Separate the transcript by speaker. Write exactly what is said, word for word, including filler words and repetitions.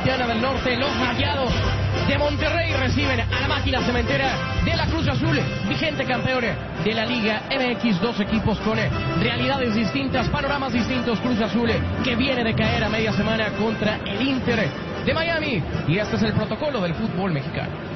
Speaker 1: Sultana del Norte, los Rayados de Monterrey reciben a la máquina cementera de la Cruz Azul, vigente campeón de la Liga M X. Dos equipos con realidades distintas, panoramas distintos. Cruz Azul que viene de caer a media semana contra el Inter de Miami. Y este es el protocolo del fútbol mexicano.